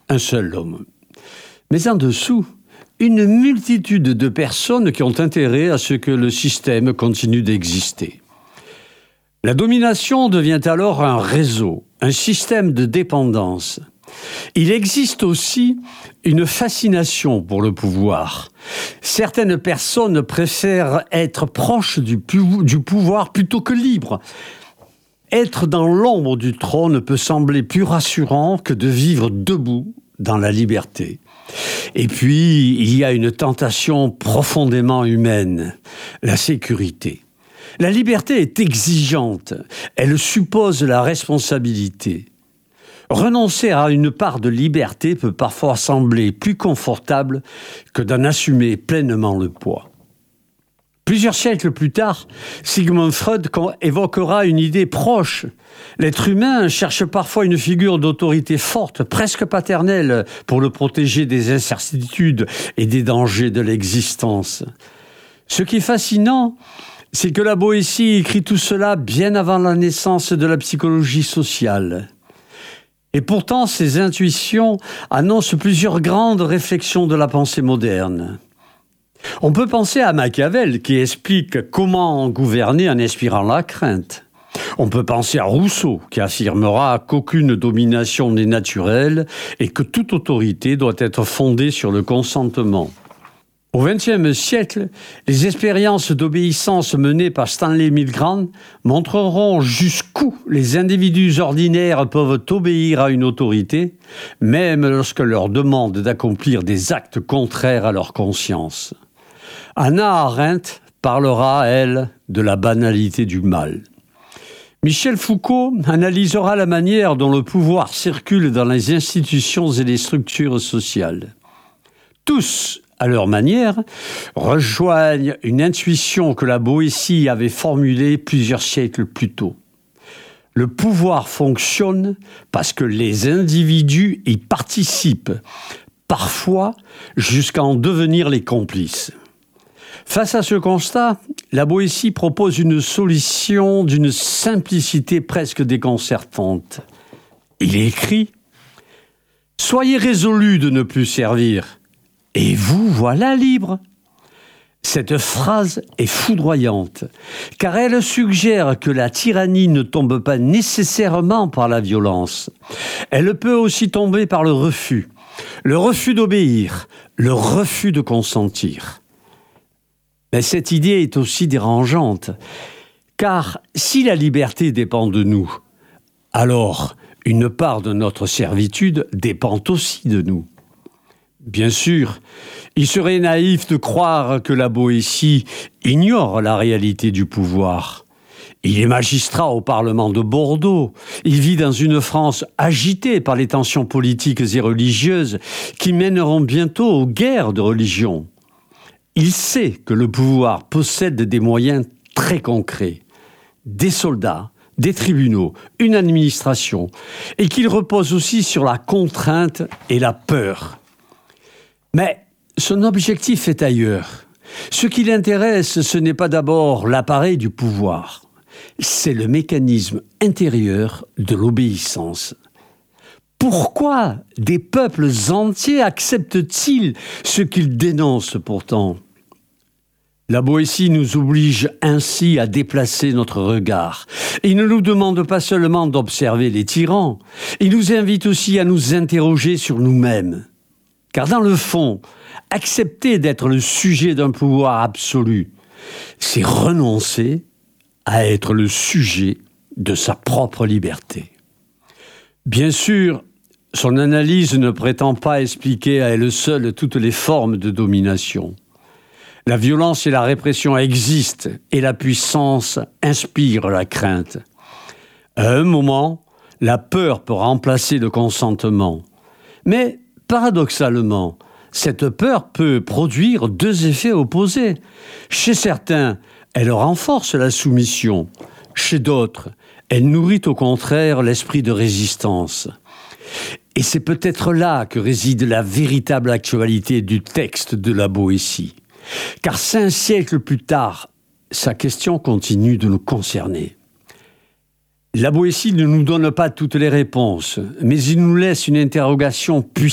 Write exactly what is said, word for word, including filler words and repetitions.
un seul homme. Mais en dessous, une multitude de personnes qui ont intérêt à ce que le système continue d'exister. La domination devient alors un réseau, un système de dépendance. Il existe aussi une fascination pour le pouvoir. Certaines personnes préfèrent être proches du, pu- du pouvoir plutôt que libres. Être dans l'ombre du trône peut sembler plus rassurant que de vivre debout dans la liberté. Et puis, il y a une tentation profondément humaine, la sécurité. La liberté est exigeante, elle suppose la responsabilité. Renoncer à une part de liberté peut parfois sembler plus confortable que d'en assumer pleinement le poids. Plusieurs siècles plus tard, Sigmund Freud évoquera une idée proche. L'être humain cherche parfois une figure d'autorité forte, presque paternelle, pour le protéger des incertitudes et des dangers de l'existence. Ce qui est fascinant, c'est que la Boétie écrit tout cela bien avant la naissance de la psychologie sociale. Et pourtant, ces intuitions annoncent plusieurs grandes réflexions de la pensée moderne. On peut penser à Machiavel qui explique comment gouverner en inspirant la crainte. On peut penser à Rousseau qui affirmera qu'aucune domination n'est naturelle et que toute autorité doit être fondée sur le consentement. Au vingtième siècle, les expériences d'obéissance menées par Stanley Milgram montreront jusqu'où les individus ordinaires peuvent obéir à une autorité, même lorsque leur demande d'accomplir des actes contraires à leur conscience. Hannah Arendt parlera, elle, de la banalité du mal. Michel Foucault analysera la manière dont le pouvoir circule dans les institutions et les structures sociales. Tous, à leur manière, rejoignent une intuition que la Boétie avait formulée plusieurs siècles plus tôt. Le pouvoir fonctionne parce que les individus y participent, parfois jusqu'à en devenir les complices. Face à ce constat, la Boétie propose une solution d'une simplicité presque déconcertante. Il est écrit « Soyez résolus de ne plus servir, et vous voilà libres ». Cette phrase est foudroyante, car elle suggère que la tyrannie ne tombe pas nécessairement par la violence. Elle peut aussi tomber par le refus, le refus d'obéir, le refus de consentir. Mais cette idée est aussi dérangeante, car si la liberté dépend de nous, alors une part de notre servitude dépend aussi de nous. Bien sûr, il serait naïf de croire que la Boétie ignore la réalité du pouvoir. Il est magistrat au Parlement de Bordeaux. Il vit dans une France agitée par les tensions politiques et religieuses qui mèneront bientôt aux guerres de religion. Il sait que le pouvoir possède des moyens très concrets, des soldats, des tribunaux, une administration, et qu'il repose aussi sur la contrainte et la peur. Mais son objectif est ailleurs. Ce qui l'intéresse, ce n'est pas d'abord l'appareil du pouvoir, c'est le mécanisme intérieur de l'obéissance. Pourquoi des peuples entiers acceptent-ils ce qu'ils dénoncent pourtant ? La Boétie nous oblige ainsi à déplacer notre regard. Il ne nous demande pas seulement d'observer les tyrans, il nous invite aussi à nous interroger sur nous-mêmes. Car dans le fond, accepter d'être le sujet d'un pouvoir absolu, c'est renoncer à être le sujet de sa propre liberté. Bien sûr, son analyse ne prétend pas expliquer à elle seule toutes les formes de domination. La violence et la répression existent et la puissance inspire la crainte. À un moment, la peur peut remplacer le consentement. Mais, paradoxalement, cette peur peut produire deux effets opposés. Chez certains, elle renforce la soumission. Chez d'autres, elle nourrit au contraire l'esprit de résistance. Et c'est peut-être là que réside la véritable actualité du texte de la Boétie. Car cinq siècles plus tard, sa question continue de nous concerner. La Boétie ne nous donne pas toutes les réponses, mais il nous laisse une interrogation puissante.